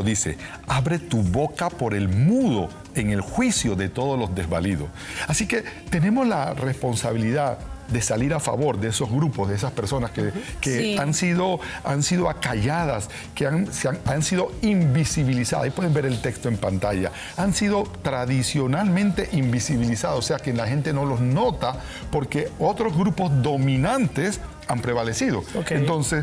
dice, abre tu boca por el mudo en el juicio de todos los desvalidos. Así que tenemos la responsabilidad de salir a favor de esos grupos, de esas personas que han sido acalladas, que han sido invisibilizadas. Ahí pueden ver el texto en pantalla. Han sido tradicionalmente invisibilizados, o sea que la gente no los nota porque otros grupos dominantes han prevalecido. Entonces,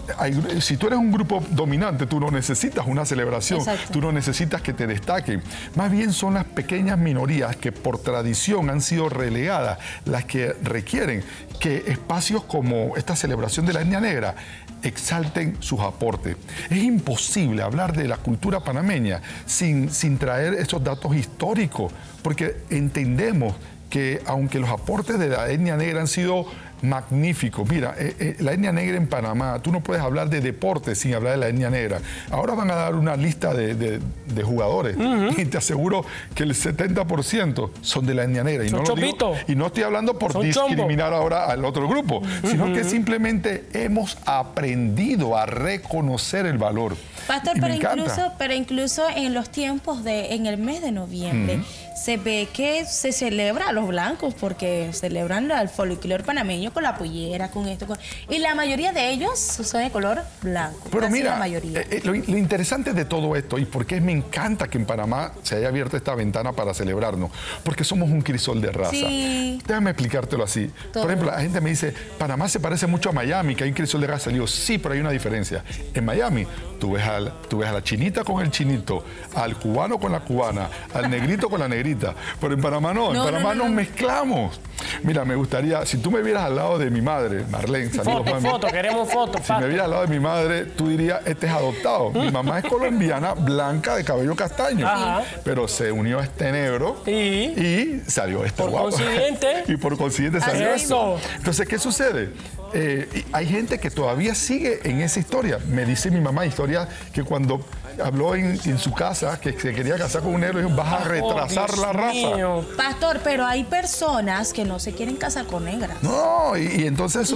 si tú eres un grupo dominante, tú no necesitas una celebración, tú no necesitas que te destaquen. Más bien son las pequeñas minorías que por tradición han sido relegadas las que requieren que espacios como esta celebración de la etnia negra exalten sus aportes. Es imposible hablar de la cultura panameña sin traer esos datos históricos, porque entendemos que aunque los aportes de la etnia negra han sido magníficos, mira, la etnia negra en Panamá, tú no puedes hablar de deporte sin hablar de la etnia negra. Ahora van a dar una lista de jugadores y te aseguro que el 70% son de la etnia negra. Y no estoy hablando por discriminar ahora al otro grupo, sino que simplemente hemos aprendido a reconocer el valor. Pastor, pero incluso en los tiempos en el mes de noviembre, se ve que se celebra a los blancos porque celebran el folclore panameño con la pollera, con esto. Y la mayoría de ellos son de color blanco. Pero mira, lo interesante de todo esto y por qué me encanta que en Panamá se haya abierto esta ventana para celebrarnos, porque somos un crisol de raza. Sí. Déjame explicártelo así. Por ejemplo, la gente me dice, Panamá se parece mucho a Miami, que hay un crisol de raza. Le digo, sí, pero hay una diferencia. En Miami, tú ves a la chinita con el chinito, al cubano con la cubana, al negrito con la negrita. Pero en Panamá no, en Panamá nos mezclamos. Mira, me gustaría, si tú me vieras al lado de mi madre, Marlene, saludos, foto, queremos fotos. Si me vieras al lado de mi madre, tú dirías, este es adoptado. Mi mamá es colombiana, blanca, de cabello castaño. Pero se unió a este negro y salió este guapo. Y por consiguiente salió eso. Entonces, ¿qué sucede? Hay gente que todavía sigue en esa historia. Me dice mi mamá historia que cuando habló en su casa que se quería casar con un negro, dijo, vas a retrasar la raza. Pastor, pero hay personas que no se quieren casar con negras. No, y entonces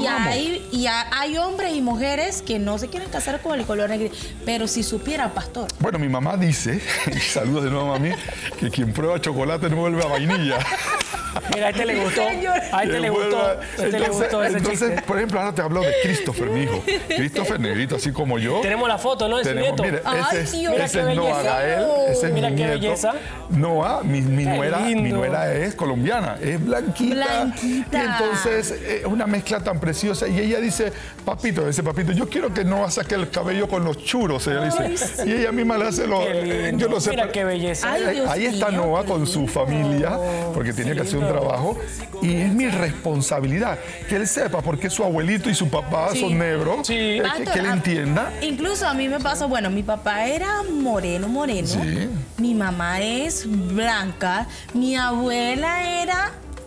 hay hombres y mujeres que no se quieren casar con el color negro. Pero si supiera, pastor. Bueno, mi mamá dice, y saludos de nuevo a mí, que quien prueba chocolate no vuelve a vainilla. Mira, a este le gustó. A este le gustó. Entonces, por ejemplo, ahora te hablo de Christopher, mi hijo. Christopher, negrito, así como yo. Tenemos la foto, ¿no? De su nieto. Mire, ese es Noah Gael, ese es mi nieto. Belleza. Noah, mi nuera es colombiana, es blanquita. Y entonces, es una mezcla tan preciosa. Y ella dice, papito, yo quiero que Noah saque el cabello con los churos. Ella dice. Y ella misma le hace yo no sé. Mira qué belleza. Ahí está Noah con su familia, porque tenía que hacer un trabajo. Y es mi responsabilidad que él sepa por qué su abuelito y su papá son negros, que él entienda. Incluso a mí me pasó, bueno, mi papá era moreno, mi mamá es blanca, mi abuela era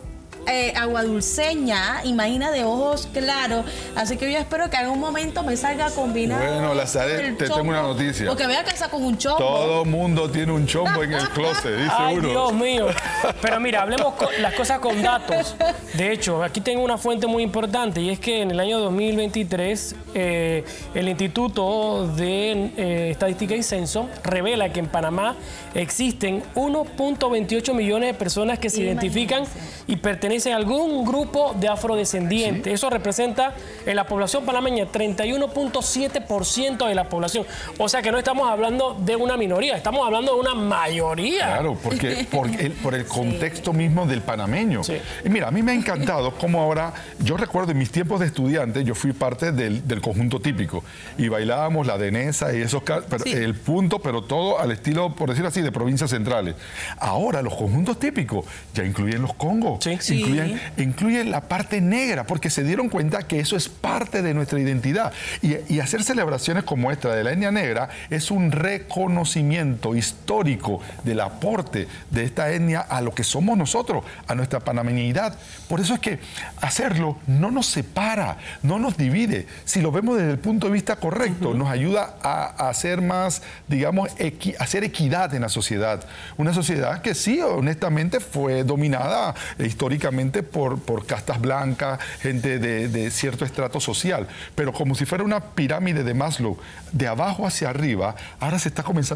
aguadulceña, imagina, de ojos claros. Así que yo espero que en algún momento me salga combinado. Bueno, Lazaret, te tengo una noticia. Porque voy a casar con un chombo. Todo mundo tiene un chombo en el closet, dice Ay, uno. Dios mío. Pero mira, hablemos las cosas con datos. De hecho, aquí tengo una fuente muy importante y es que en el año 2023 el Instituto de Estadística y Censo revela que en Panamá existen 1.28 millones de personas que se identifican y pertenecen a algún grupo de afrodescendientes. Eso representa en la población panameña 31.7% de la población. O sea que no estamos hablando de una minoría, estamos hablando de una mayoría. Claro, porque por el contexto mismo del panameño. Y mira, a mí me ha encantado cómo ahora, yo recuerdo en mis tiempos de estudiante, yo fui parte del conjunto típico y bailábamos la denesa y esos, el punto, pero todo al estilo, por decir así, de provincias centrales. Ahora los conjuntos típicos ya incluyen los congos. Incluyen la parte negra, porque se dieron cuenta que eso es parte de nuestra identidad. Y hacer celebraciones como esta de la etnia negra es un reconocimiento histórico del aporte de esta etnia a lo que somos nosotros, a nuestra panameñidad. Por eso es que hacerlo no nos separa, no nos divide. Si lo vemos desde el punto de vista correcto, nos ayuda a hacer más, digamos, hacer equidad en la sociedad. Una sociedad que sí, honestamente, fue dominada históricamente por castas blancas, gente de cierto estrato social, pero como si fuera una pirámide de Maslow, de abajo hacia arriba, ahora se está comenzando